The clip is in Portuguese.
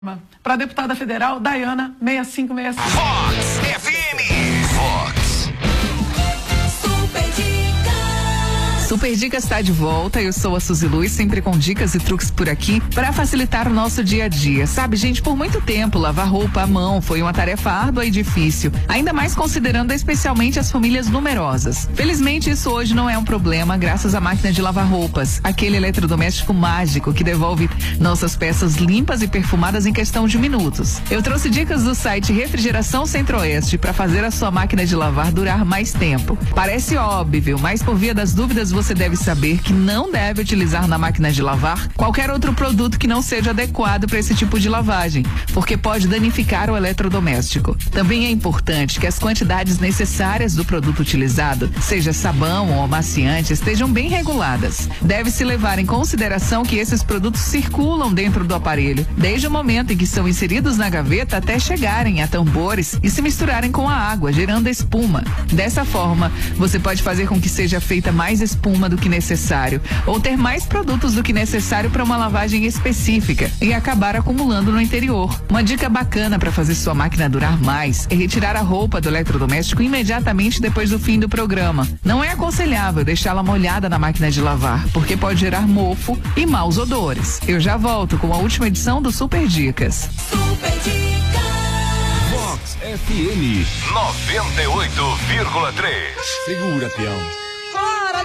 Para a deputada federal Dayana 6565. Vox FM. Vox. Super Dicas está de volta, eu sou a Suzy Luiz, sempre com dicas e truques por aqui para facilitar o nosso dia a dia. Sabe, gente, por muito tempo lavar roupa à mão foi uma tarefa árdua e difícil, ainda mais considerando especialmente as famílias numerosas. Felizmente isso hoje não é um problema graças à máquina de lavar roupas, aquele eletrodoméstico mágico que devolve nossas peças limpas e perfumadas em questão de minutos. Eu trouxe dicas do site Refrigeração Centro-Oeste para fazer a sua máquina de lavar durar mais tempo. Parece óbvio, mas por via das dúvidas você deve saber que não deve utilizar na máquina de lavar qualquer outro produto que não seja adequado para esse tipo de lavagem, porque pode danificar o eletrodoméstico. Também é importante que as quantidades necessárias do produto utilizado, seja sabão ou amaciante, estejam bem reguladas. Deve-se levar em consideração que esses produtos circulam dentro do aparelho, desde o momento em que são inseridos na gaveta até chegarem a tambores e se misturarem com a água, gerando espuma. Dessa forma, você pode fazer com que seja feita mais espuma do que necessário, ou ter mais produtos do que necessário para uma lavagem específica e acabar acumulando no interior. Uma dica bacana para fazer sua máquina durar mais é retirar a roupa do eletrodoméstico imediatamente depois do fim do programa. Não é aconselhável deixá-la molhada na máquina de lavar, porque pode gerar mofo e maus odores. Eu já volto com a última edição do Super Dicas. Super Dicas. Vox FM 98,3. Segura, peão.